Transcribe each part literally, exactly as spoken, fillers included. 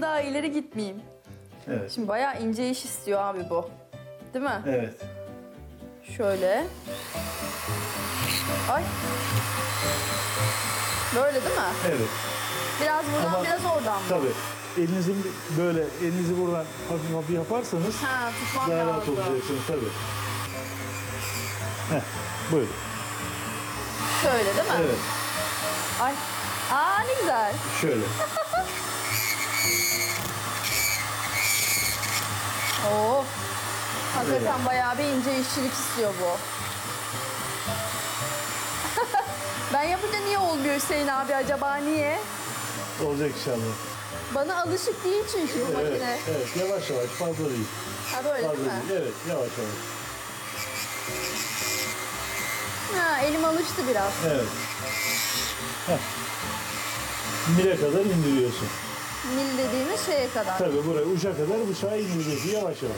daha ileri gitmeyeyim. Evet. Şimdi bayağı ince iş istiyor abi bu. Değil mi? Evet. Şöyle. Ay. Böyle değil mi? Evet. Biraz buradan Ama biraz oradan mı? Tabii. Elinizin böyle elinizi buradan hafif hafif yaparsanız Ha, tutmam daha rahat lazım. olacaksınız tabii. Heh, buyurun. Şöyle değil mi? Evet. Ay. Aa ne güzel. Şöyle. Oo. Hakikaten bayağı bir ince işçilik istiyor bu. Ben yapınca niye olmuyor Hüseyin abi acaba niye? Olacak inşallah. Bana alışık değil çünkü bu Evet, makine. evet. Yavaş yavaş, fazla değil. Ha böyle Fazla değil mi? değil. Evet, yavaş yavaş. Ha elim alıştı biraz. Evet. Heh. Mile kadar indiriyorsun. Mil dediğimiz şeye kadar. Tabii buraya uca kadar bıçağı indiriyorsun yavaş yavaş.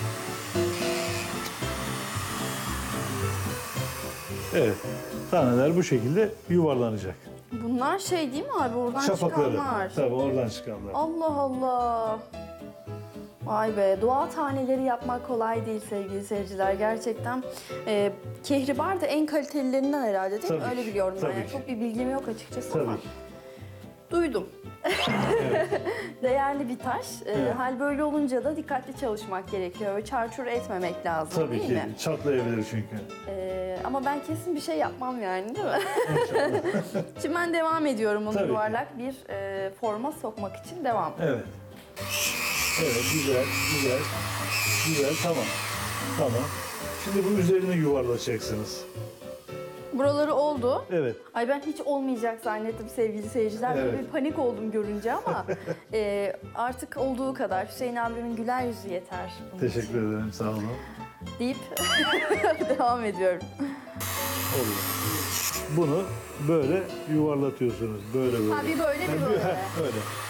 Evet. Taneler bu şekilde yuvarlanacak. Bunlar şey değil mi abi oradan Şafakları. çıkanlar? Tabii oradan çıkanlar. Allah Allah. Vay be, doğa taneleri yapmak kolay değil sevgili seyirciler. Gerçekten e, kehribar da en kalitelilerinden herhalde değil mi? Tabii Öyle ki, biliyorum ben. tabii Yani ki. çok bir bilgim yok açıkçası Tabii ama ki. duydum. Evet. Değerli bir taş. E, Evet. Hal böyle olunca da dikkatli çalışmak gerekiyor ve çarçur etmemek lazım Tabii değil ki. mi? Çatlayabilir çünkü. E, ama ben kesin bir şey yapmam yani değil mi? Şimdi ben devam ediyorum onu Tabii ki. yuvarlak bir e, forma sokmak için devam. Evet. Evet, güzel, güzel, güzel, tamam. Tamam. Şimdi bu üzerine yuvarlayacaksınız. Buraları oldu. Evet. Ay ben hiç olmayacak zannettim sevgili seyirciler. Böyle Evet. bir panik oldum görünce ama e, artık olduğu kadar Hüseyin abimin güler yüzü yeter. bunun için Teşekkür ederim, sağ olun. deyip devam ediyorum. Oluyor. Bunu böyle yuvarlatıyorsunuz, böyle böyle. Ha bir böyle bir böyle. Heh, böyle.